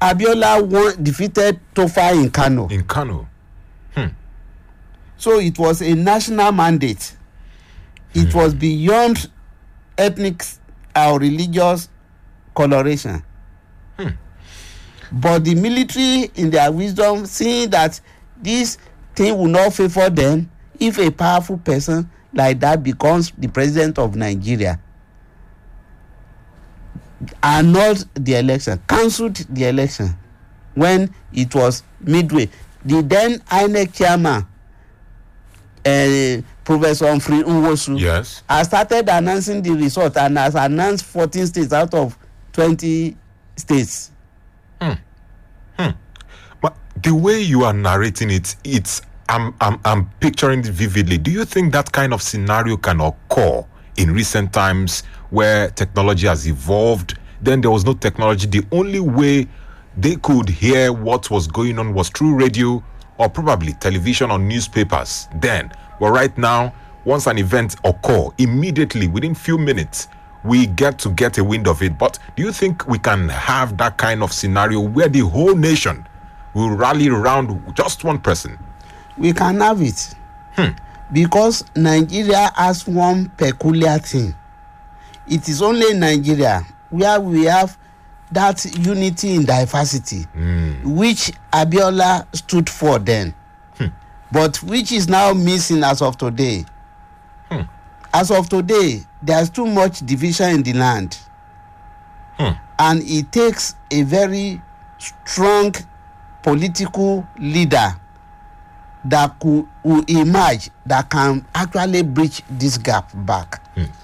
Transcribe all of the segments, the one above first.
Abiola defeated Tofa in Kano. In Kano. So it was a national mandate. It was beyond ethnic or religious coloration. But the military, in their wisdom, seeing that this thing will not favor them if a powerful person like that becomes the president of Nigeria, annulled the election, cancelled the election when it was midway. The then INEC chairman, Professor Humphrey Nwosu, has started announcing the result and has announced 14 states out of 20 states. But the way you are narrating it, I'm picturing it vividly. Do you think that kind of scenario can occur in recent times where technology has evolved? Then there was no technology. The only way they could hear what was going on was through radio or probably television or newspapers then. But right now, once an event occurs, immediately, within few minutes, we get a wind of it. But do you think we can have that kind of scenario where the whole nation will rally around just one person? We can have it. Because Nigeria has one peculiar thing. It is only in Nigeria where we have that unity in diversity, which Abiola stood for then, but which is now missing as of today. As of today, there's too much division in the land. And it takes a very strong political leader that will emerge, that can actually bridge this gap back.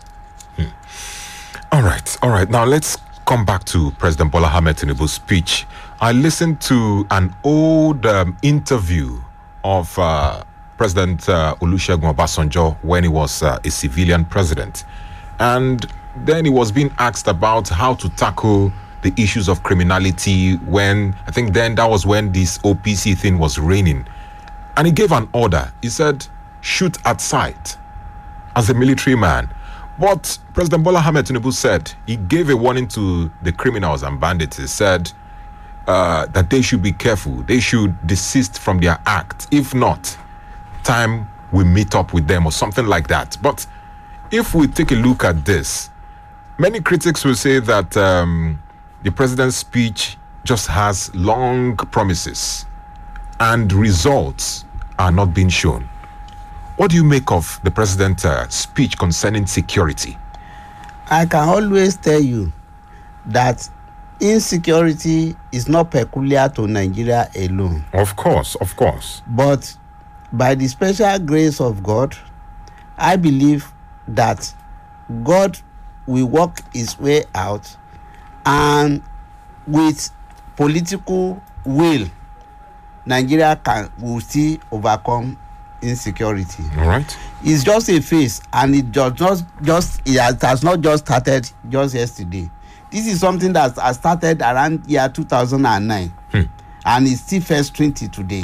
All right. Now let's come back to President Bola Ahmed Tinubu's speech. I listened to an old interview of President Olusegun Obasanjo when he was a civilian president. And then he was being asked about how to tackle the issues of criminality when, I think then that was when this OPC thing was reigning. And he gave an order. He said, shoot at sight as a military man. But President Bola Ahmed Tinubu said, he gave a warning to the criminals and bandits. He said that they should be careful. They should desist from their act. If not, time will meet up with them or something like that. But if we take a look at this, many critics will say that the president's speech just has long promises and results are not being shown. What do you make of the president's speech concerning security? I can always tell you that insecurity is not peculiar to Nigeria alone. Of course. But by the special grace of God, I believe that God will work his way out, and with political will, Nigeria will still overcome insecurity. All right. It's just a phase, and it has not just started just yesterday. This is something that has started around year 2009, and it's still first 20 today.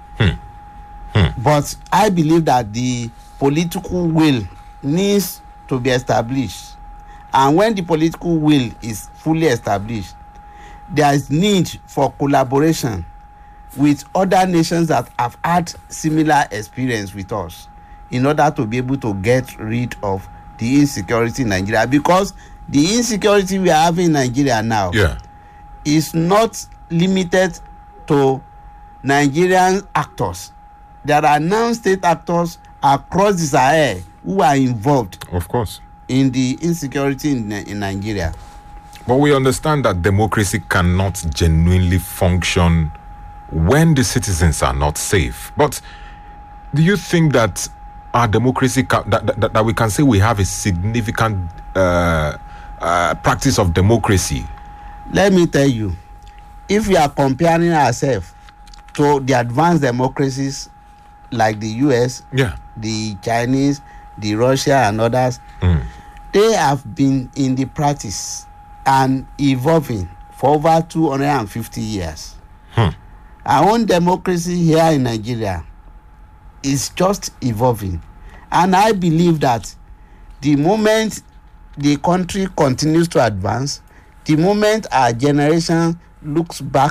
But I believe that the political will needs to be established, and when the political will is fully established, there is need for collaboration with other nations that have had similar experience with us in order to be able to get rid of the insecurity in Nigeria. Because the insecurity we are having in Nigeria now is not limited to Nigerian actors. There are non-state actors across the Sahel who are involved, of course, in the insecurity in Nigeria. But we understand that democracy cannot genuinely function when the citizens are not safe. But do you think that our democracy, that we can say we have a significant practice of democracy? Let me tell you, if we are comparing ourselves to the advanced democracies like the US, the Chinese, the Russia and others, they have been in the practice and evolving for over 250 years. Our own democracy here in Nigeria is just evolving. And I believe that the moment the country continues to advance, the moment our generation looks back